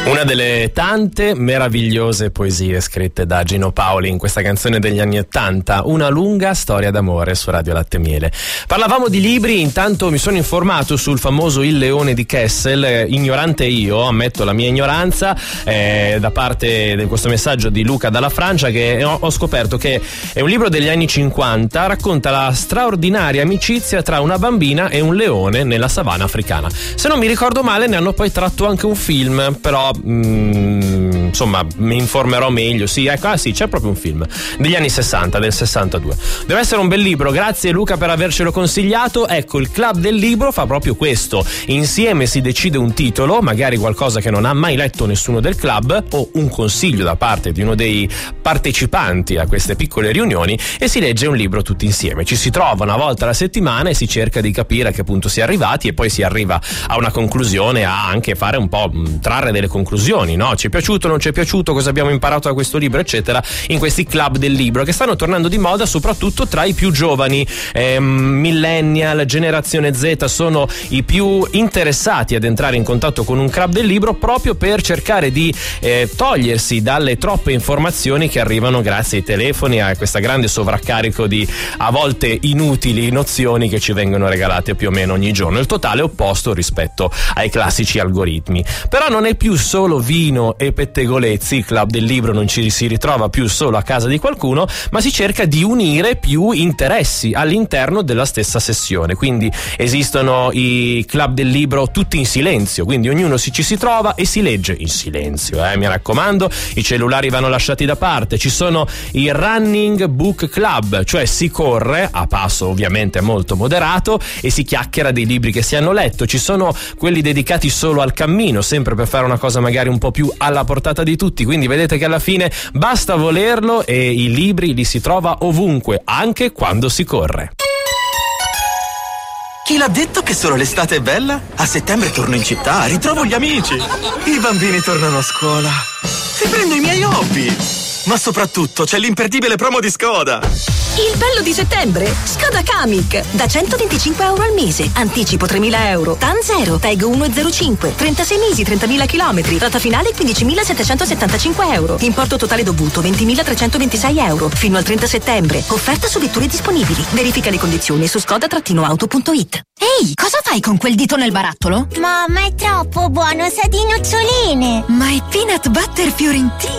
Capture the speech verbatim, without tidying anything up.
Una delle tante meravigliose poesie scritte da Gino Paoli in questa canzone degli anni ottanta, Una lunga storia d'amore su Radio Latte e Miele. Parlavamo di libri, intanto mi sono informato sul famoso Il leone di Kessel, ignorante io, ammetto la mia ignoranza, eh, da parte di questo messaggio di Luca dalla Francia, che ho, ho scoperto che è un libro degli anni cinquanta, racconta la straordinaria amicizia tra una bambina e un leone nella savana africana. Se non mi ricordo male ne hanno poi tratto anche un film, però Mm, insomma mi informerò meglio. Sì, ecco, ah sì, c'è proprio un film degli anni sessanta, del sessantadue. Deve essere un bel libro, grazie Luca per avercelo consigliato. Ecco, il club del libro fa proprio questo: insieme si decide un titolo, magari qualcosa che non ha mai letto nessuno del club, o un consiglio da parte di uno dei partecipanti a queste piccole riunioni, e si legge un libro tutti insieme. Ci si trova una volta alla settimana e si cerca di capire a che punto si è arrivati, e poi si arriva a una conclusione, a anche fare un po' trarre delle conclusioni, no? Ci è piaciuto, non ci è piaciuto, cosa abbiamo imparato da questo libro, eccetera, in questi club del libro che stanno tornando di moda soprattutto tra i più giovani. eh, millennial, generazione Z sono i più interessati ad entrare in contatto con un club del libro, proprio per cercare di eh, togliersi dalle troppe informazioni che arrivano grazie ai telefoni, a questa grande sovraccarico di a volte inutili nozioni che ci vengono regalate più o meno ogni giorno, il totale opposto rispetto ai classici algoritmi. Però non è più solo vino e pettegolezzi, il club del libro non ci si ritrova più solo a casa di qualcuno, ma si cerca di unire più interessi all'interno della stessa sessione. Quindi esistono i club del libro tutti in silenzio, quindi ognuno si, ci si trova e si legge in silenzio, eh, mi raccomando, i cellulari vanno lasciati da parte. Ci sono i running book club, cioè si corre a passo ovviamente molto moderato e si chiacchiera dei libri che si hanno letto. Ci sono quelli dedicati solo al cammino, sempre per fare una cosa magari un po' più alla portata di tutti, quindi vedete che alla fine basta volerlo e i libri li si trova ovunque, anche quando si corre. Chi l'ha detto che solo l'estate è bella? A settembre torno in città, ritrovo gli amici, i bambini tornano a scuola e prendo i miei hobby. Ma soprattutto c'è l'imperdibile promo di Skoda. Il bello di settembre? Skoda Kamiq. Da centoventicinque euro al mese. Anticipo tremila euro. T A N zero. Tag uno virgola zero cinque. trentasei mesi, trentamila chilometri. Rata finale quindicimilasettecentosettantasettantacinque euro. Importo totale dovuto ventimilatrecentoventisei euro. Fino al trenta settembre. Offerta su vetture disponibili. Verifica le condizioni su skoda auto punto it. Ehi, cosa fai con quel dito nel barattolo? Mamma, è troppo buono, sa di noccioline. Ma è peanut butter fiorentino.